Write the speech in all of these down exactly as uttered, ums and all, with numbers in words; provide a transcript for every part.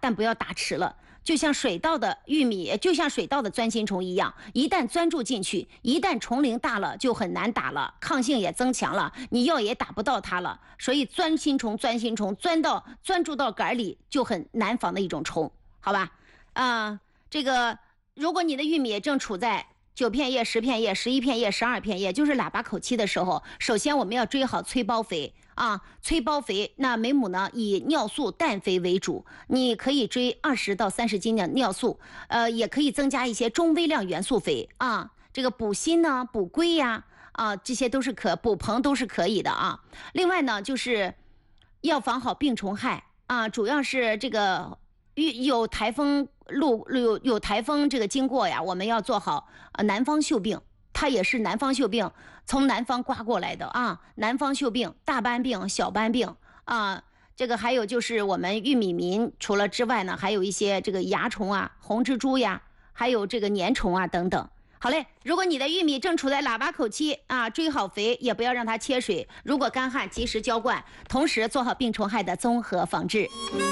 但不要打迟了。就像水稻的玉米，就像水稻的钻心虫一样，一旦钻住进去，一旦虫龄大了就很难打了，抗性也增强了，你药也打不到它了。所以钻心虫，钻心虫，钻到钻住到杆里就很难防的一种虫，好吧？啊、呃，这个如果你的玉米正处在九片叶、十片叶、十一片叶、十二片叶，就是喇叭口期的时候，首先我们要追好催包肥。啊，催包肥，那每亩呢以尿素氮肥为主，你可以追二十到三十斤的尿素，呃，也可以增加一些中微量元素肥啊，这个补锌呢、补硅呀，啊，这些都是可补硼都是可以的啊。另外呢，就是要防好病虫害啊，主要是这个有台风路有有台风这个经过呀，我们要做好呃南方锈病。它也是南方锈病，从南方刮过来的啊。南方锈病、大斑病、小斑病啊，这个还有就是我们玉米螟，除了之外呢，还有一些这个蚜虫啊、红蜘蛛呀，还有这个粘虫啊等等。好嘞，如果你的玉米正处在喇叭口期啊，追好肥，也不要让它缺水。如果干旱，及时浇灌，同时做好病虫害的综合防治。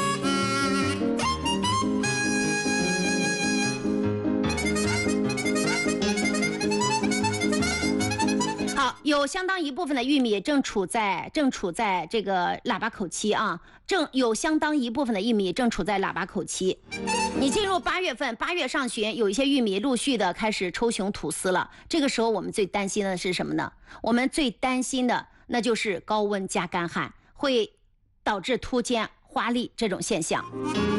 好，有相当一部分的玉米正处在正处在这个喇叭口期啊，正有相当一部分的玉米正处在喇叭口期。你进入八月份，八月上旬，有一些玉米陆续的开始抽熊吐丝了。这个时候，我们最担心的是什么呢？我们最担心的那就是高温加干旱，会导致秃尖、花粒这种现象。